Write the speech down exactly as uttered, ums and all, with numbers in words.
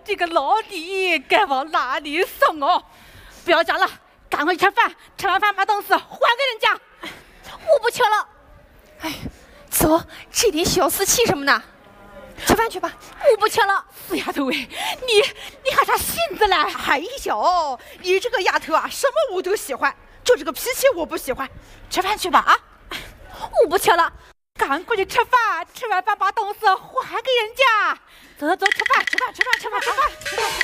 这个老弟该往哪里送哦？不要讲了，赶快去吃饭，吃完饭把东西还给人家。 我不吃了。哎，走，这点小事气什么呢？吃饭去吧。我不吃了。 死丫头哎，你你还啥性子嘞？ 哎呦，你这个丫头啊，什么我都喜欢，就这个脾气我不喜欢。吃饭去吧啊！ 我不吃了。 赶快去吃饭，吃完饭把东西还给人家。走走走，吃饭吃饭吃饭吃饭吃饭。